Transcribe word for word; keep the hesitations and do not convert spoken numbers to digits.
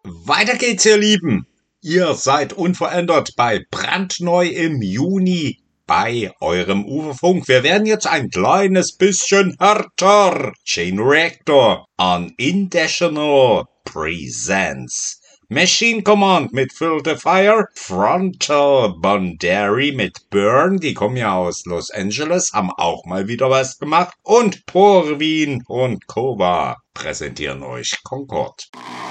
Weiter geht's, ihr Lieben. Ihr seid unverändert bei Brandneu im Juni bei eurem Uferfunk. Wir werden jetzt ein kleines bisschen härter. Chain Reactor on Intentional Presents. Machine Command mit Fill the Fire, Frontal Bondary mit Burn, die kommen ja aus Los Angeles, haben auch mal wieder was gemacht, und Porwin und Kova präsentieren euch Concord.